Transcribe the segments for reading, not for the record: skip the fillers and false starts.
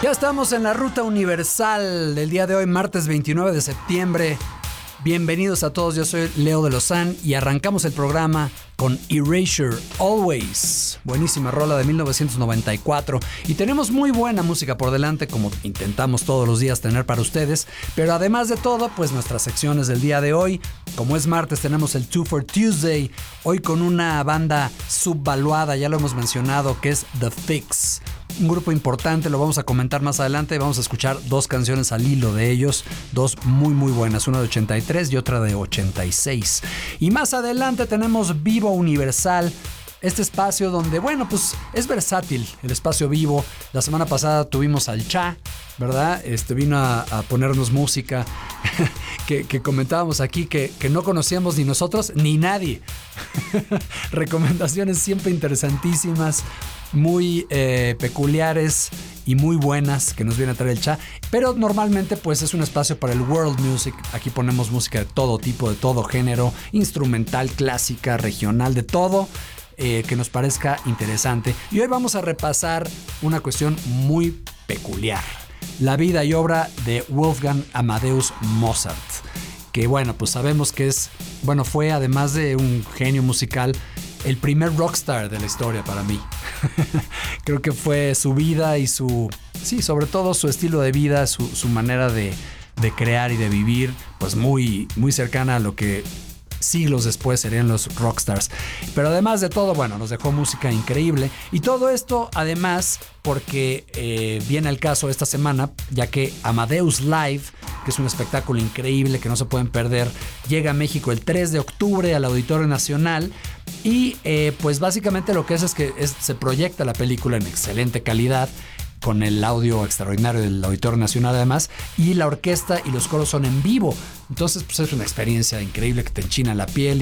Ya estamos en la ruta universal del día de hoy, martes 29 de septiembre. Bienvenidos a todos, yo soy Leo de Lozán y arrancamos el programa con Erasure Always. Buenísima rola de 1994. Y tenemos muy buena música por delante, como intentamos todos los días tener para ustedes. Pero además de todo, pues nuestras secciones del día de hoy. Como es martes, tenemos el 2 for Tuesday. Hoy con una banda subvaluada, ya lo hemos mencionado, que es The Fix. Un grupo importante, lo vamos a comentar más adelante. Vamos a escuchar dos canciones al hilo de ellos, dos muy buenas, una de 83 y otra de 86. Y más adelante tenemos Vivo Universal, este espacio donde, bueno, pues es versátil el espacio vivo. La semana pasada tuvimos al Cha, ¿verdad? Vino a ponernos música que comentábamos aquí que no conocíamos ni nosotros ni nadie. Recomendaciones siempre interesantísimas, muy peculiares y muy buenas que nos viene a traer el Cha, pero normalmente pues es un espacio para el world music. Aquí ponemos música de todo tipo, de todo género, instrumental, clásica, regional, de todo que nos parezca interesante. Y hoy vamos a repasar una cuestión muy peculiar: la vida y obra de Wolfgang Amadeus Mozart, que bueno, pues sabemos que fue, además de un genio musical, el primer rockstar de la historia para mí. Creo que fue su vida y sobre todo su estilo de vida, su manera de crear y de vivir, pues muy cercana a lo que siglos después serían los rockstars. Pero además de todo, bueno, nos dejó música increíble. Y todo esto, además, porque viene el caso esta semana, ya que Amadeus Live, que es un espectáculo increíble que no se pueden perder, llega a México el 3 de octubre al Auditorio Nacional. Y pues básicamente lo que es que se proyecta la película en excelente calidad, con el audio extraordinario del Auditorio Nacional además, y la orquesta y los coros son en vivo. Entonces pues es una experiencia increíble que te enchina la piel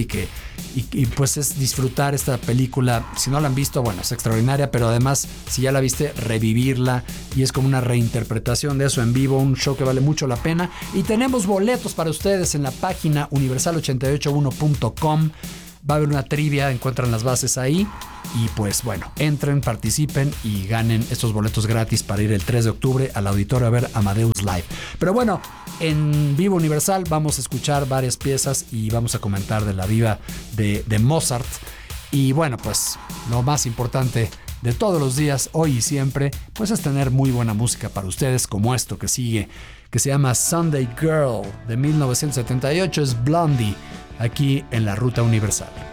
y pues es disfrutar esta película. Si no la han visto, bueno, es extraordinaria, pero además si ya la viste, revivirla, y es como una reinterpretación de eso en vivo, un show que vale mucho la pena. Y tenemos boletos para ustedes en la página universal881.com. Va a haber una trivia, encuentran las bases ahí. Y pues bueno, entren, participen y ganen estos boletos gratis para ir el 3 de octubre al auditorio a ver Amadeus Live. Pero bueno, en Vivo Universal vamos a escuchar varias piezas y vamos a comentar de la vida de Mozart. Y bueno, pues lo más importante de todos los días, hoy y siempre, pues es tener muy buena música para ustedes, como esto que sigue, que se llama Sunday Girl de 1978, es Blondie, aquí en la Ruta Universal.